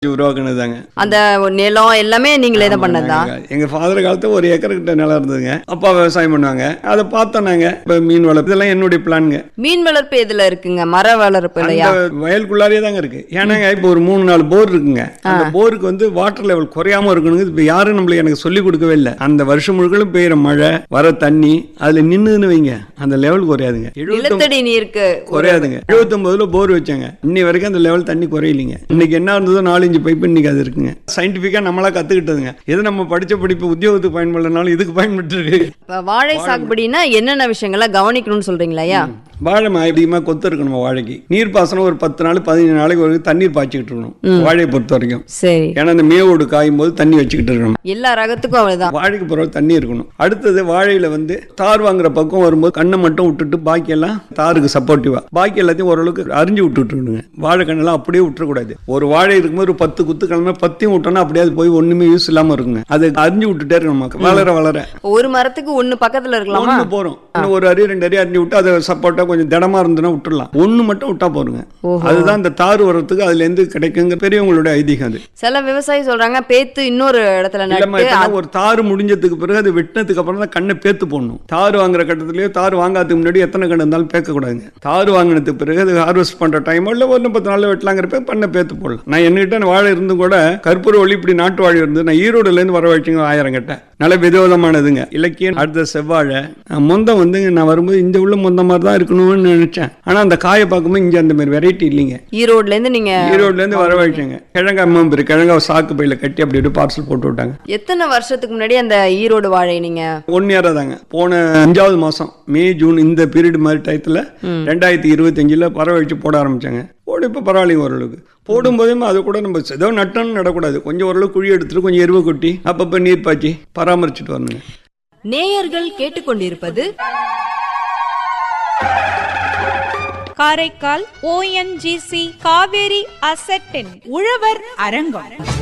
உருவாக்குனதாங்க. அந்த நிலம் எல்லாமே நீங்களே தான் பண்ணதா? எங்க ஃபாதர் காலத்துல 1 ஏக்கர் கிட்ட நிலம் இருந்ததுங்க. அப்பா விவசாயம் பண்ணுவாங்க. அதை பார்த்தோம் நாங்க. இப்ப மீன் வளர்ப்பு இதெல்லாம் என்னுடைய பிளானுங்க. மீன் வளர்ப்பு எதுல இருக்குங்க? மர வளர்ப்பு இல்லையா? வயலுக்குள்ளாரே தாங்க இருக்கு. ஏன்னாங்க இப்போ ஒரு 3-4 போர் இருக்குங்க. அந்த போருக்கு வந்து வாட்டர் லெவல் குறையாம இருக்கணுங்க. இப்ப யாரும் நம்மளுக்கு எனக்கு சொல்லி கொடுக்கவே இல்லை. அந்த வருஷம் முழுக்களும் பெய்யுற மழை வர தண்ணி அதுல நின்னுன்னு வைங்க, அந்த லெவல் குறையாதுங்க. நிலத்தடி நீருக்கு குறையாதுங்க. 79ல போர் வச்சாங்க. இன்னி வரைக்கும் அந்த லெவல் தண்ணி குறையிலிங்க. இன்னைக்கு என்ன இருந்ததோ 4-5 பைப் இன்னைக்கு அது இருக்குங்க. சயின்டிபிக்கா நம்மளா கத்துக்கிட்டதுங்க. எது நம்ம படிச்ச படிப்பு உத்தியோகத்துக்கு பயன்படனாலும் இதுக்கு பயன்பட்டு இருக்கு. வாழை சாகுபடினா என்னென்ன விஷயங்களை கவனிக்கணும்னு சொல்றீங்களா? வாழை அதிகமா கொத்து இருக்கணும். வாழைக்கு நீர்ப்பாசனம் ஒரு 10 நாள் 15 நாளைக்கு ஒரு தண்ணீர் பாய்ச்சிக்கிட்டு இருக்கணும். வாழையை பொறுத்த வரைக்கும். சரி. ஏன்னா அந்த மேவோடு காயும் போது தண்ணி வச்சுக்கிட்டு இருக்கணும். எல்லா ரகத்துக்கும் அவ்வளவுதான். வாழைக்கு பிறகு தண்ணி இருக்கணும். அடுத்தது வாழையில வந்து தார் வாங்குற பக்கம் வரும்போது கண்ணை மட்டும் விட்டுட்டு பாக்கி எல்லாம் தாருக்கு சப்போர்ட்டிவா பாக்கி எல்லாத்தையும் ஓரளவுக்கு அறிஞ்சு விட்டுட்டுருங்க. வாழை கண்ணெல்லாம் அப்படியே விட்டுறக்கூடாது. ஒரு வாழை இருக்கும்போது ஒரு 10 குத்து கிழமை 10 விட்டோம்னா அப்படியே அது போய் ஒண்ணுமே யூஸ் இல்லாம இருக்குங்க. அது அறிஞ்சு விட்டுட்டே இருக்கணும். வளர வளர ஒரு மரத்துக்கு ஒண்ணு பக்கத்துல இருக்கலாமா? ஒண்ணு போறோம். ஒரு அரி 2 அரி அறிஞ்சு விட்டு அதை சப்போர்ட்டா கொஞ்சம் திடமா இருந்துன்னா விட்டுடலாம். ஒண்ணு மட்டும் விட்டா போருங்க. அதுதான் இந்த தார் வரத்துக்கு அதுல இருந்து கிடைக்குங்க. பெரியவங்களுடைய ஐதீகம் அது. சில விவசாயி சொல்றாங்க பேத்து இன்னொரு இடத்துல நட்டு ஒரு தார் முடிஞ்சதுக்கு பிறகு அது வெட்டினதுக்கு அப்புறம் தான் கண்ணை பேத்து போடணும். தார் வாங்குற கட்டத்திலேயே தார் வாங்காததுக்கு முன்னாடி எத்தனை கண்ணு இருந்தாலும் பேக்க கூடாதுங்க. தார் வாங்கினதுக்கு பிறகு அது ஹார்வெஸ்ட் பண்ற டைம் இல்ல ஒரு 10 நாள்ல வெட்டலாங்கிறப்ப பண்ண பேத்து போடலாம். நான் என்கிட்ட வாழை இருந்தும் கூட கற்பூர ஒளி இப்படி நாட்டு வாழை இருந்து நான் ஈரோடுல இருந்து வர வச்சுங்க 1000 கட்ட நல்ல விதவிதமானதுங்க. இலக்கியம் அடுத்த செவ்வாழை மொந்தம் வந்துங்க. நான் வரும்போது இந்த உள்ள மொந்த மாதிரி தான் இருக்கணும்னு நினைச்சேன். ஆனா அந்த காயை பார்க்கும்போது இங்க அந்த மாதிரி வெரைட்டி இல்லைங்க. ஈரோடுல இருந்து வர வச்சுங்க. கிழங்கா மேம்பரு கிழங்கா சாக்கு பையில கட்டி அப்படி பார்சல் போட்டு விட்டாங்க. எத்தனை வருஷத்துக்கு முன்னாடி அந்த ஈரோடு வாழை நீங்க? 1 இயர் தாங்க. போன 5வது மாசம் மே ஜூன் இந்த பீரியட் மாதிரி டயத்துல 2025ல வரவழைச்சு போட ஆரம்பிச்சாங்க. போடு இப்போ பரவாயில்லைங்க. ஓரளவுக்கு போடும்போதே அது கூட நம்ம ஏதோ நட்டன்னு நடக்கூடாது. கொஞ்சம் ஓரளவு குழி எடுத்துட்டு கொஞ்சம் எருவை கொட்டி அப்பப்போ நீர் பாய்ச்சி பராமரிச்சுட்டு வரணுங்க. நேயர்கள் கேட்டுக்கொண்டிருப்பது காரைக்கால் ONGC காவேரி அசெட்டின் உழவர் அரங்கம்.